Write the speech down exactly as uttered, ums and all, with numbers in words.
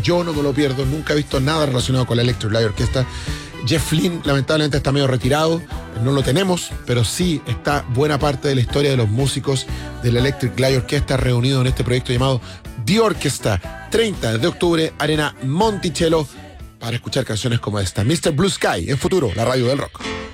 yo no me lo pierdo, nunca he visto nada relacionado con la Electric Light Orchestra. Jeff Lynne lamentablemente está medio retirado, no lo tenemos, pero sí está buena parte de la historia de los músicos de la Electric Light Orchestra reunidos en este proyecto llamado The Orchestra. Treinta de octubre, Arena Monticello, para escuchar canciones como esta. mister Blue Sky, en Futuro, la radio del rock.